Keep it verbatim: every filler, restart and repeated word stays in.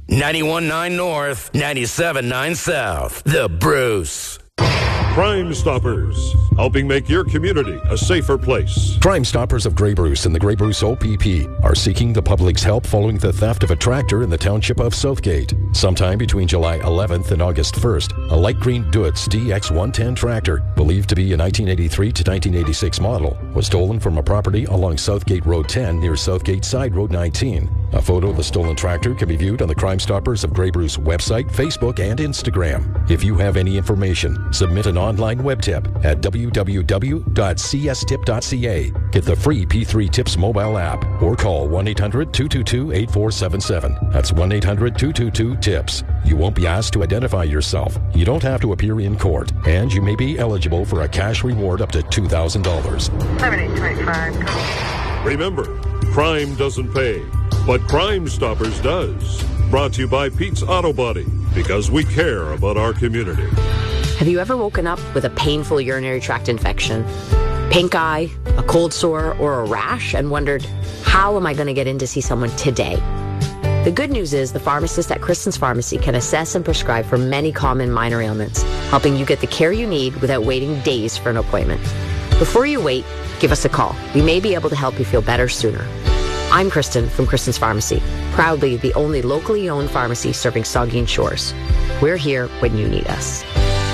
ninety-one point nine North, ninety-seven point nine South. The Bruce. Crime Stoppers, helping make your community a safer place. Crime Stoppers of Grey Bruce and the Grey Bruce O P P are seeking the public's help following the theft of a tractor in the township of Southgate. Sometime between July eleventh and August first, a light green Deutz D X one ten tractor, believed to be a nineteen eighty-three to nineteen eighty-six model, was stolen from a property along Southgate Road ten near Southgate Side Road nineteen. A photo of the stolen tractor can be viewed on the Crime Stoppers of Grey Bruce website, Facebook, and Instagram. If you have any information, submit an online web tip at w w w dot c s tip dot c a. Get the free P three Tips mobile app or call one eight hundred two two two eight four seven seven. That's one eight hundred two two two TIPS. You won't be asked to identify yourself. You don't have to appear in court, and you may be eligible for a cash reward up to two thousand dollars. seven eight two five. Remember, crime doesn't pay, but Crime Stoppers does. Brought to you by Pete's Auto Body, because we care about our community. Have you ever woken up with a painful urinary tract infection, pink eye, a cold sore, or a rash, and wondered, how am I going to get in to see someone today? The good news is the pharmacist at Kristen's Pharmacy can assess and prescribe for many common minor ailments, helping you get the care you need without waiting days for an appointment. Before you wait, give us a call. We may be able to help you feel better sooner. I'm Kristen from Kristen's Pharmacy, proudly the only locally owned pharmacy serving Saugeen Shores. We're here when you need us.